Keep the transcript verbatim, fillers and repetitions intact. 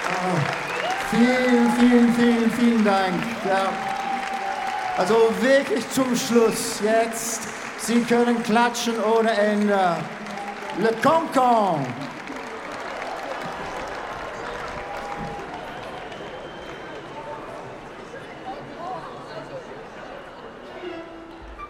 Vielen, vielen, vielen, vielen Dank. Ja. Also wirklich zum Schluss jetzt. Sie können klatschen ohne Ende. Le Cancan.